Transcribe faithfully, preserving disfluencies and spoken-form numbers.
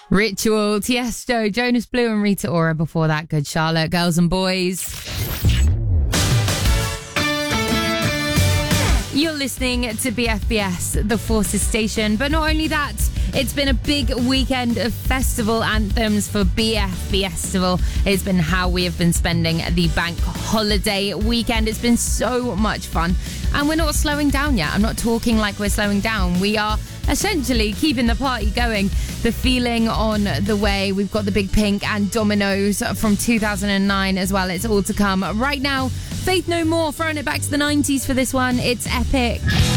Ritual, Tiesto, Jonas Blue and Rita Ora before that. Good Charlotte, Girls and Boys. You're listening to B F B S, the Forces station. But not only that, it's been a big weekend of festival anthems for B F B Festival. It's been how we have been spending the bank holiday weekend. It's been so much fun. And we're not slowing down yet. I'm not talking like we're slowing down. We are essentially keeping the party going. The Feeling on the way. We've got the Big Pink and Dominoes from two thousand nine as well. It's all to come. Right now, Faith No More, throwing it back to the nineties for this one. It's epic.